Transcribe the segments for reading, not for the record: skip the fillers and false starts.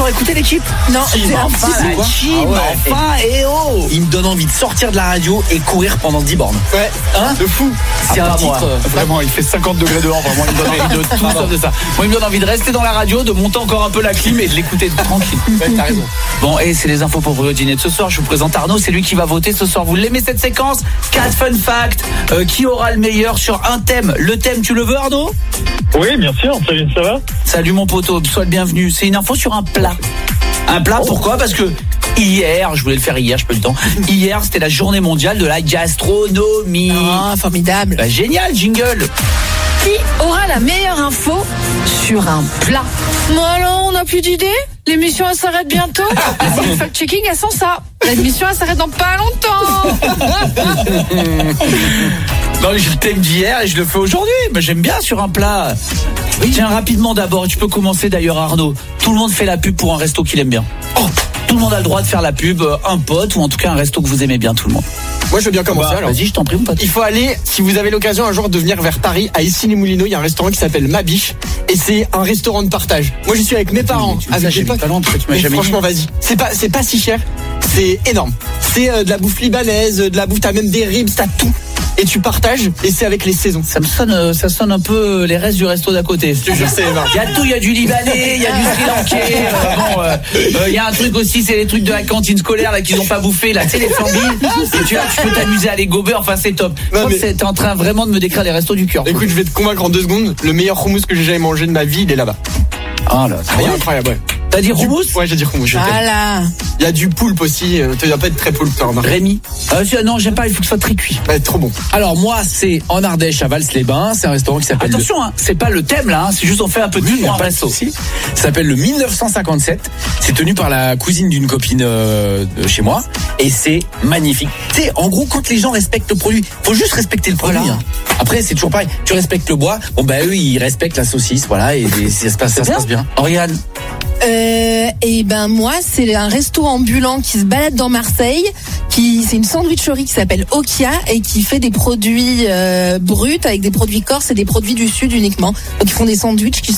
encore écouté l'équipe? Non, c'est enfin la team, enfin, et oh! Il me donne envie de sortir de la radio et courir pendant 10 bornes. Ouais, hein? De fou. C'est un titre. Vraiment, il fait 50 degrés dehors, vraiment, il me donne envie de tout sauf de ça. Moi, il me donne envie de rester dans la radio, de monter encore un peu la clim et de l'écouter tranquille. Ouais, t'as raison. Bon, et c'est les infos pour vous dîner de ce soir. Je vous présente Arnaud, c'est lui qui va voter ce soir. Vous l'aimez cette séquence? 4 fun facts. Qui aura le meilleur sur un thème? Le thème, tu le veux, Arnaud? Oui, bien sûr. Salut, ça va? Salut mon poteau, sois le bienvenu. C'est une info sur un plat. Un plat, pourquoi? Parce que hier, je voulais le faire hier, je peux le temps. Hier, c'était la journée mondiale de la gastronomie. Ah, formidable. Bah, génial, jingle. Qui aura la meilleure info sur un plat? Bon alors, on n'a plus d'idées? L'émission elle s'arrête bientôt. Les fact-checking elles sont ça. L'émission elle s'arrête dans pas longtemps. Non, je le thème d'hier et je le fais aujourd'hui. Mais j'aime bien sur un plat. Oui. Tiens, rapidement d'abord, tu peux commencer d'ailleurs, Arnaud. Tout le monde fait la pub pour un resto qu'il aime bien. Oh, tout le monde a le droit de faire la pub, un pote ou en tout cas un resto que vous aimez bien, tout le monde. Moi je veux bien commencer alors. Vas-y, je t'en prie mon pote. Il faut aller, si vous avez l'occasion un jour de venir vers Paris, à Issy-les-Moulineaux, il y a un restaurant qui s'appelle Ma Biche et c'est un restaurant de partage. Moi j'y suis avec mes parents, avec mes potes. Pas loin, parce que tu m'as jamais franchement vas-y, c'est pas si cher, c'est énorme. C'est de la bouffe libanaise, de la bouffe, t'as même des ribs, t'as tout. Et tu partages et c'est avec les saisons. Ça sonne un peu les restes du resto d'à côté. Je sais, il y a tout, il y a du libanais, il y a du sri lankais. Il y a un truc aussi, c'est les trucs de la cantine scolaire là qu'ils ont pas bouffé là, tu sais les flambis. Et tu peux t'amuser à les gober, enfin c'est top. Je crois que t'es en train vraiment de me décrire les restos du cœur. Écoute, je vais te convaincre en 2 secondes. Le meilleur houmous que j'ai jamais mangé de ma vie, il est là-bas. Ah là, c'est incroyable. Ouais. T'as dit houmous? Ouais, j'ai dit houmous. Voilà. Il y a du poulpe aussi. Tu vas pas être très poulpe, toi, Rémi. Non, j'aime pas. Il faut que ce soit très cuit. Ouais, trop bon. Alors moi, c'est en Ardèche à Vals-les-Bains. C'est un restaurant qui s'appelle. Attention, c'est pas le thème là. C'est juste on fait un peu de pub pour un resto. Ça s'appelle le 1957. C'est tenu par la cousine d'une copine de chez moi et c'est magnifique. Tu sais, en gros, quand les gens respectent le produit, faut juste respecter le produit. Voilà. Hein. Après, c'est toujours pareil. Tu respectes le bois. Bon bah eux, ils respectent la saucisse, voilà, et ça se passe bien. Oriane. Et ben moi c'est un resto ambulant qui se balade dans Marseille, c'est une sandwicherie qui s'appelle Okia et qui fait des produits bruts avec des produits corses et des produits du sud uniquement. Donc ils font des sandwichs qui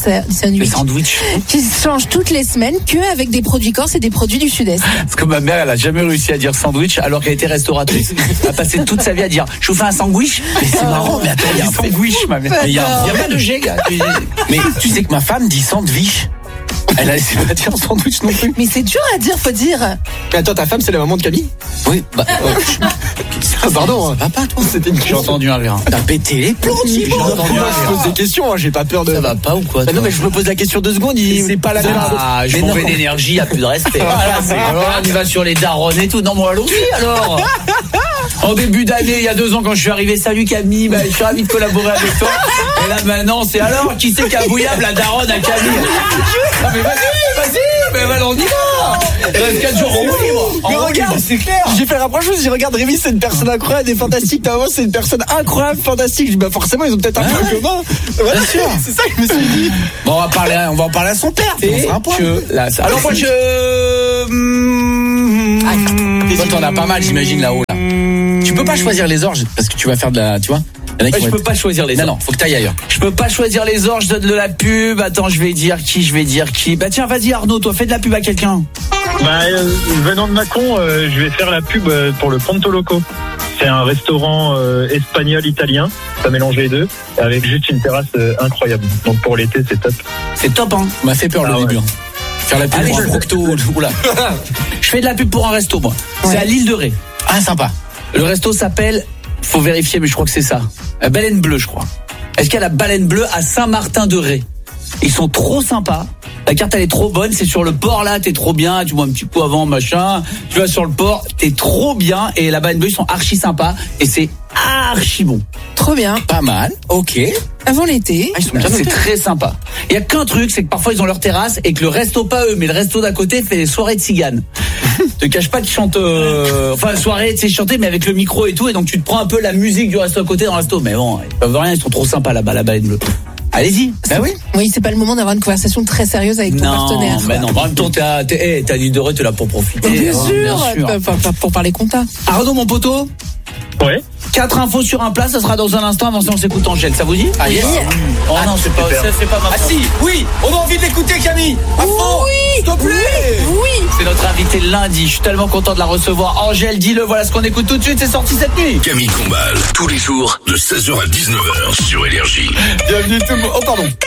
changent toutes les semaines que avec des produits corses et des produits du sud-est. Parce que ma mère elle a jamais réussi à dire sandwich alors qu'elle était restauratrice. Elle a passé toute sa vie à dire je vous fais un sandwich. Mais c'est marrant, mais attends, il y a un sandwich ma mère. Il y a pas de G gars. Mais tu sais que ma femme dit sandwich. Elle a essayé de dire sandwich non plus. Mais c'est dur à dire, faut dire. Mais attends, ta femme, c'est la maman de Camille? Oui, pardon. Ça va pas, toi? C'était une J'ai entendu un rire. T'as pété les plombs, je pose des questions, hein, j'ai pas peur de. Ça va pas ou quoi? Non, mais je me pose la question 2 secondes. C'est pas la même. Je m'en vais d'énergie, il y a plus de respect. Voilà, on y va sur les darons et tout. Non, moi, allons-y alors. En début d'année, il y a 2 ans, quand je suis arrivé, salut Camille, je suis ravi de collaborer avec toi. Et là maintenant, c'est alors qui c'est qui a bouillable la daronne à Camille? Non mais vas-y, mais on y va. Il reste 4 jours en mais regarde, c'est clair. J'ai fait rapprocher, je regarde Rémi, c'est une personne incroyable et fantastique. Ta maman, c'est une personne incroyable, fantastique. Je dis, forcément, ils ont peut-être un point commun. Voilà, bien sûr. C'est ça que je me suis dit. Bon, on va en parler à son père. Alors moi Toi, t'en as pas mal, j'imagine, là-haut, là. Tu peux pas choisir les orges parce que tu vas faire de la, tu vois. Je peux pas choisir les orges. Non, faut que t'ailles ailleurs. Je peux pas choisir les orges, je donne de la pub. Attends, je vais dire qui. Bah tiens, vas-y Arnaud, toi, fais de la pub à quelqu'un. Venant de Mâcon, je vais faire la pub pour le Ponto Loco. C'est un restaurant espagnol-italien, ça mélange les deux, avec juste une terrasse incroyable. Donc pour l'été, c'est top. C'est top, hein. Ça m'a fait peur le début. Faire la pub pour un Procto, oula. Je fais de la pub pour un resto, moi. Ouais. C'est à l'île de Ré. Ah, sympa. Le resto s'appelle, faut vérifier, mais je crois que c'est ça. La Baleine Bleue, je crois. Est-ce qu'il y a la Baleine Bleue à Saint-Martin-de-Ré? Ils sont trop sympas. La carte, elle est trop bonne. C'est sur le port, là. T'es trop bien. Tu bois un petit coup avant, machin. Tu vas sur le port. T'es trop bien. Et la Baleine Bleue, ils sont archi sympas. Et c'est archi bon. Trop bien. Pas mal. Ok. Avant l'été. C'est très sympa. Il y a qu'un truc, c'est que parfois ils ont leur terrasse et que le resto, pas eux, mais le resto d'à côté fait des soirées de ciganes. Te cache pas qu'ils chantent, soirée, tu sais, chanter, mais avec le micro et tout. Et donc tu te prends un peu la musique du resto à côté dans le resto. Mais bon, ils peuvent rien, ils sont trop sympas là-bas, la Baleine Bleue. Allez-y. Bah oui. Oui, c'est pas le moment d'avoir une conversation très sérieuse avec ton partenaire. Mais non, en même temps, t'as l'île de Ré, t'es là pour profiter. Bien sûr. Pour parler compta. Arnaud, mon poteau. Ouais. 4 infos sur un plat, ça sera dans un instant. Avant ça, on s'écoute Angèle, ça vous dit? Ah, yes. Oh non, c'est pas ma faute. Ah si, oui, on a envie de l'écouter, Camille. À fond. Oui. S'il te plaît. lundi. Je suis tellement content de la recevoir. Angèle, dis-le, voilà ce qu'on écoute tout de suite. C'est sorti cette nuit. Camille Combal, tous les jours de 16h à 19h sur Énergie. Bienvenue tout le monde. Oh,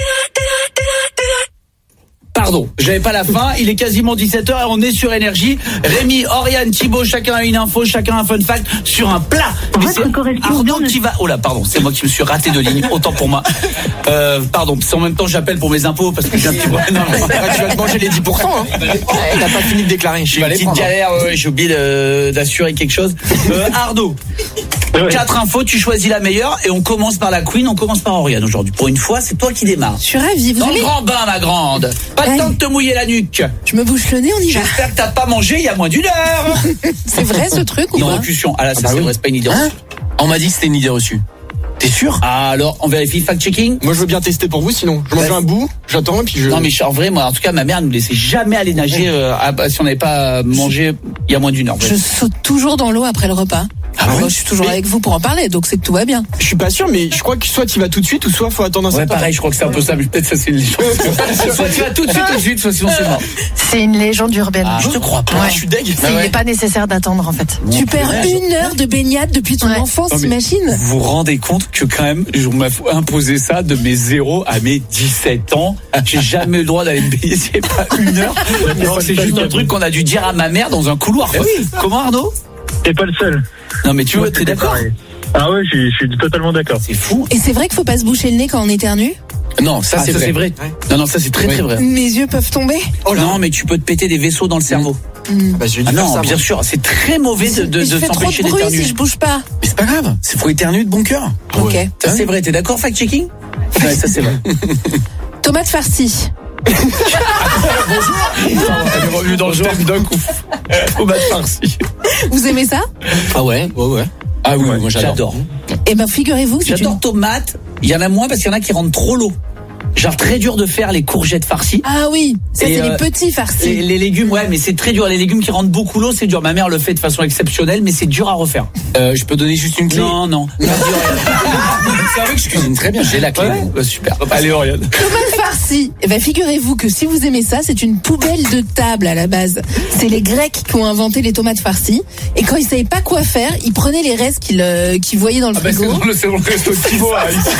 Pardon, j'avais pas la fin, il est quasiment 17h et on est sur Énergie. Rémi, Oriane, Thibaut, chacun a une info, chacun a un fun fact sur un plat. Mais c'est Arnaud qui va... Oh là, pardon, c'est moi qui me suis raté de ligne, autant pour moi. Pardon, en même temps j'appelle pour mes impôts parce que j'ai un petit problème. tu vas te manger les 10%, hein. Il n'a pas fini de déclarer. J'ai une petite galère, j'ai oublié d'assurer quelque chose. Arnaud, 4 infos, tu choisis la meilleure et on commence par la Queen, on commence par Oriane aujourd'hui. Pour une fois, c'est toi qui démarres. Je suis ravie. Dans le grand bain, ma grande. Pas le temps de te mouiller la nuque. Je me bouche le nez, on y va. J'espère que t'as pas mangé il y a moins d'une heure. C'est vrai ce truc ou Non, pas? impulsion. Ah là, ça c'est vrai, c'est pas une idée reçue. On m'a dit que c'était une idée reçue. T'es sûr? Ah alors, on vérifie fact-checking. Moi, je veux bien tester pour vous, sinon. Je mange un bout, j'attends, et puis je... Non mais en vrai, moi, en tout cas, ma mère nous laissait jamais aller nager si on n'avait pas mangé il y a moins d'une heure. Je saute toujours dans l'eau après le repas. Moi, je suis toujours avec vous pour en parler, donc c'est que tout va bien. Je suis pas sûr, mais je crois que soit tu vas tout de suite, ou soit faut attendre un certain temps. Pareil, je crois que c'est un peu ça, mais peut-être ça c'est une légende. Soit tu vas tout de suite, soit sinon c'est mort. C'est une légende urbaine. Je te crois pas. Ouais. Je suis deg. Il n'est pas nécessaire d'attendre en fait. Tu perds une heure de baignade depuis ton enfance, t'imagines? Vous vous rendez compte que quand même, on m'a imposé ça de mes 0 à mes 17 ans. J'ai jamais eu le droit d'aller me baigner, c'est pas une heure. C'est juste un truc qu'on a dû dire à ma mère dans un couloir. Comment Arnaud? T'es pas le seul. Non mais tu vois, t'es d'accord? Ah ouais, je suis totalement d'accord. C'est fou. Et c'est vrai qu'il faut pas se boucher le nez quand on éternue? Non, ça c'est vrai. Non, ça c'est très très vrai. Mes yeux peuvent tomber? Non, mais tu peux te péter des vaisseaux dans le cerveau. Non, bien sûr, c'est très mauvais de je fais trop s'empêcher de bruit d'éternuer. si je bouge pas. Mais c'est pas grave, c'est faut éternuer de bon cœur. Ok. Ça c'est vrai, t'es d'accord, fact-checking? Ouais, ça c'est vrai. Tomate farcie. Elle est revenue dans le thème d'un coup. Tomate farcie. Vous aimez ça? Ah ouais. Ah oui, moi j'adore. Eh ben, figurez-vous que c'est J'adore tomate. Il y en a moins parce qu'il y en a qui rendent trop l'eau. Genre très dur de faire les courgettes farcies. Ah oui, ça Et, c'est les petits farcis. Les légumes, ouais, mais c'est très dur. Les légumes qui rendent beaucoup l'eau, c'est dur. Ma mère le fait de façon exceptionnelle, mais c'est dur à refaire. Je peux donner juste une clé? Non. C'est vrai que je cuisine très bien, j'ai la clé. Ouais. Super. Allez, Oriane. Tomate farcie. Eh ben, figurez-vous que si vous aimez ça, c'est une poubelle de table à la base. C'est les Grecs qui ont inventé les tomates farcies. Et quand ils savaient pas quoi faire, ils prenaient les restes qu'ils voyaient dans le frigo. C'est dans le resto de Thibaut, là, ici.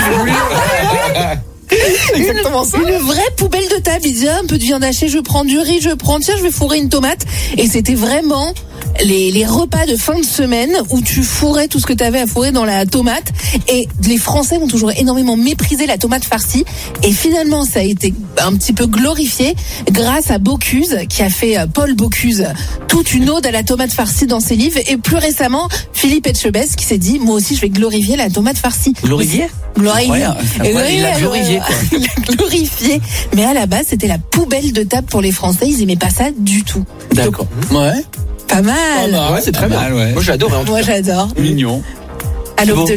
Exactement ça. Une vraie poubelle de table. Ils disaient un peu de viande hachée, je prends du riz, tiens, je vais fourrer une tomate. Et c'était vraiment les repas de fin de semaine où tu fourrais tout ce que tu avais à fourrer dans la tomate. Et les Français ont toujours énormément méprisé la tomate farcie. Et finalement, ça a été un petit peu glorifié grâce à Bocuse, qui a fait, Paul Bocuse, toute une ode à la tomate farcie dans ses livres. Et plus récemment, Philippe Etchebest qui s'est dit, moi aussi, je vais glorifier la tomate farcie. Glorifier? Il l'a glorifié, quoi. Il l'a glorifié. Mais à la base, c'était la poubelle de table pour les Français. Ils aimaient pas ça du tout. D'accord. Ouais. Pas mal. Ouais, c'est très bien. Ouais. Moi, j'adore. Moi, j'adore. Mignon. À l'aube de